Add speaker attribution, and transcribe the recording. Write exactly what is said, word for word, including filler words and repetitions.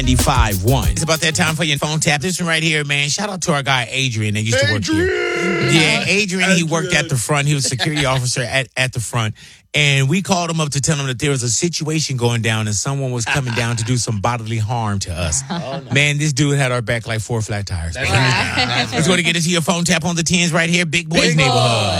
Speaker 1: ninety-five point one. It's about that time for your phone tap. This one right here, man. Shout out to our guy Adrian that used to work here. Yeah, Adrian, he worked at the front. He was a security officer at, at the front. And we called him up to tell him that there was a situation going down and someone was coming down to do some bodily harm to us. Oh, no. Man, this dude had our back like four flat tires. Let's go to get into your phone tap on the tens right here. Big Boys Big Neighborhood.